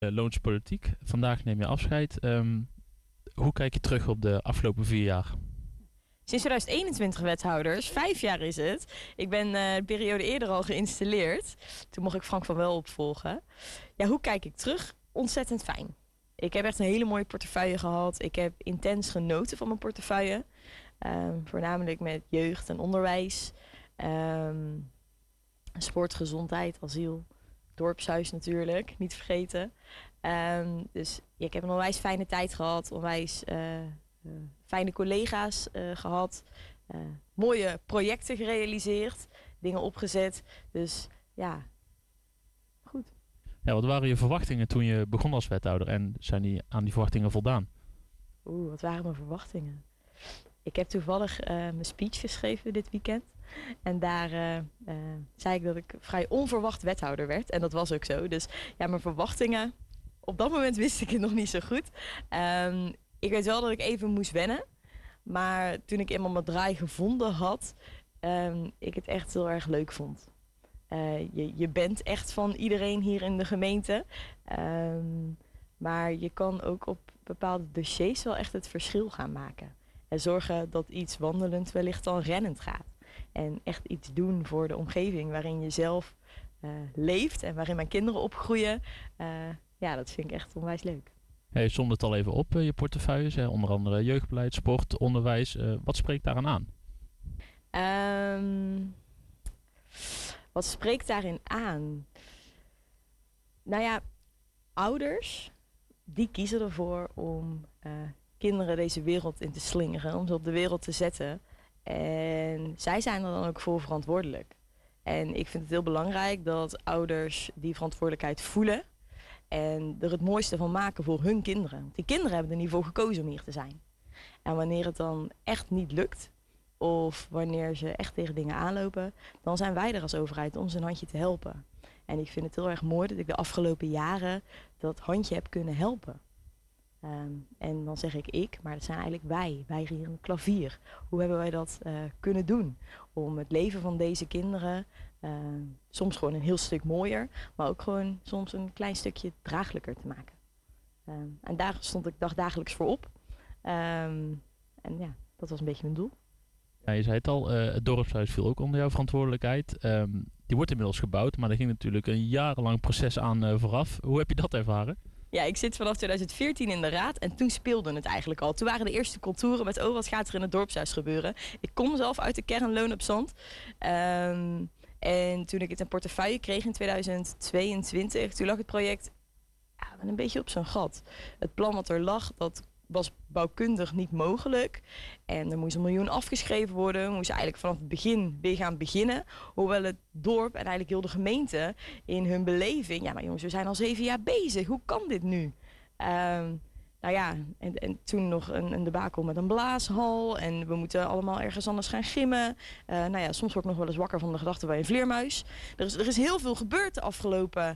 Loons Politiek. Vandaag neem je afscheid. Hoe kijk je terug op de afgelopen 4 jaar? Sinds 2021 wethouders, 5 jaar is het. Ik ben de periode eerder al geïnstalleerd. Toen mocht ik Frank van Wel opvolgen. Ja, hoe kijk ik terug? Ontzettend fijn. Ik heb echt een hele mooie portefeuille gehad. Ik heb intens genoten van mijn portefeuille. Voornamelijk met jeugd en onderwijs. Sport, gezondheid, asiel. Dorpshuis natuurlijk, niet vergeten. Dus ja, ik heb een onwijs fijne tijd gehad. Onwijs fijne collega's gehad. Mooie projecten gerealiseerd. Dingen opgezet. Dus ja, goed. Ja, wat waren je verwachtingen toen je begon als wethouder en zijn die aan die verwachtingen voldaan? Wat waren mijn verwachtingen? Ik heb toevallig mijn speech geschreven dit weekend. En daar zei ik dat ik vrij onverwacht wethouder werd. En dat was ook zo. Dus ja, mijn verwachtingen... Op dat moment wist ik het nog niet zo goed. Ik weet wel dat ik even moest wennen. Maar toen ik eenmaal mijn draai gevonden had... ik het echt heel erg leuk vond. Je bent echt van iedereen hier in de gemeente. Maar je kan ook op bepaalde dossiers wel echt het verschil gaan maken. En zorgen dat iets wandelend wellicht dan rennend gaat. En echt iets doen voor de omgeving waarin je zelf leeft en waarin mijn kinderen opgroeien. Ja, dat vind ik echt onwijs leuk. Je somde het al even op, je portefeuilles. Onder andere jeugdbeleid, sport, onderwijs. Wat spreekt daaraan aan? Wat spreekt daarin aan? Nou ja, ouders die kiezen ervoor om kinderen deze wereld in te slingeren. Om ze op de wereld te zetten. En zij zijn er dan ook voor verantwoordelijk. En ik vind het heel belangrijk dat ouders die verantwoordelijkheid voelen. En er het mooiste van maken voor hun kinderen. Want die kinderen hebben er niet voor gekozen om hier te zijn. En wanneer het dan echt niet lukt. Of wanneer ze echt tegen dingen aanlopen. Dan zijn wij er als overheid om ze een handje te helpen. En ik vind het heel erg mooi dat ik de afgelopen jaren dat handje heb kunnen helpen. En dan zeg ik, maar dat zijn eigenlijk wij. Wij hier in het klavier. Hoe hebben wij dat kunnen doen? Om het leven van deze kinderen soms gewoon een heel stuk mooier. Maar ook gewoon soms een klein stukje draaglijker te maken. En daar stond ik dagdagelijks voor op. En ja, dat was een beetje mijn doel. Ja, je zei het al, het dorpshuis viel ook onder jouw verantwoordelijkheid. Die wordt inmiddels gebouwd, maar er ging natuurlijk een jarenlang proces aan vooraf. Hoe heb je dat ervaren? Ja, ik zit vanaf 2014 in de raad en toen speelde het eigenlijk al. Toen waren de eerste contouren met, wat gaat er in het dorpshuis gebeuren? Ik kom zelf uit de kern Loon op Zand. En toen ik het in portefeuille kreeg in 2022, toen lag het project een beetje op zijn gat. Het plan wat er lag, dat was bouwkundig niet mogelijk. En er moest 1 miljoen afgeschreven worden. We moesten eigenlijk vanaf het begin weer gaan beginnen. Hoewel het dorp en eigenlijk heel de gemeente in hun beleving... Ja, maar jongens, we zijn al 7 jaar bezig. Hoe kan dit nu? Nou ja, en toen nog een debakel met een blaashal. En we moeten allemaal ergens anders gaan gimmen. Nou ja, soms word ik nog wel eens wakker van de gedachte bij een vleermuis. Er is heel veel gebeurd de afgelopen...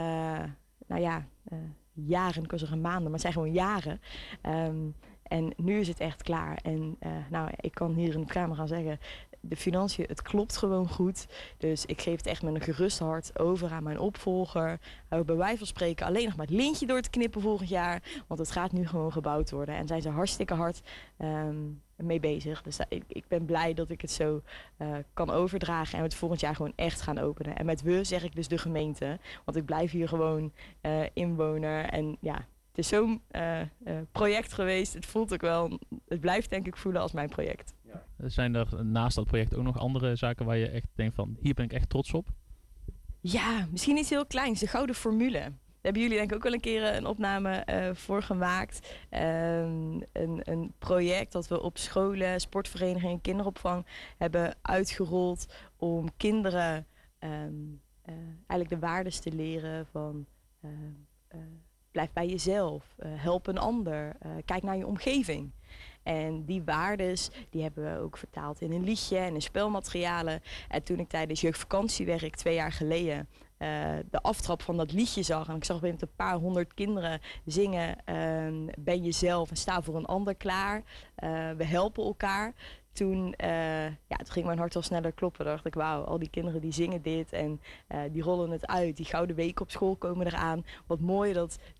jaren, ik kan zeggen maanden, maar het zijn gewoon jaren. En nu is het echt klaar. En ik kan hier in de Kamer gaan zeggen, de financiën, het klopt gewoon goed. Dus ik geef het echt met een gerust hart over aan mijn opvolger. Hou bij wijze van spreken alleen nog maar het lintje door te knippen volgend jaar. Want het gaat nu gewoon gebouwd worden. En zijn ze hartstikke hard mee bezig. Dus ik ben blij dat ik het zo kan overdragen. En we het volgend jaar gewoon echt gaan openen. En met we zeg ik dus de gemeente. Want ik blijf hier gewoon inwoner. En ja, het is zo'n project geweest. Het voelt ook wel, het blijft denk ik voelen als mijn project. Ja. Zijn er naast dat project ook nog andere zaken waar je echt denkt van, hier ben ik echt trots op? Ja, misschien iets heel kleins. De gouden formule. Daar hebben jullie denk ik ook wel een keer een opname voor gemaakt. Een project dat we op scholen, sportverenigingen, kinderopvang hebben uitgerold om kinderen eigenlijk de waardes te leren van blijf bij jezelf, help een ander, kijk naar je omgeving. En die waardes, die hebben we ook vertaald in een liedje en in spelmaterialen. En toen ik tijdens jeugdvakantiewerk 2 jaar geleden de aftrap van dat liedje zag. En ik zag met een paar 100 kinderen zingen ben jezelf en sta voor een ander klaar. We helpen elkaar. toen ging mijn hart al sneller kloppen. Dan dacht ik, wauw, al die kinderen die zingen dit en die rollen het uit. Die Gouden Weken op school komen eraan. Wat mooi dat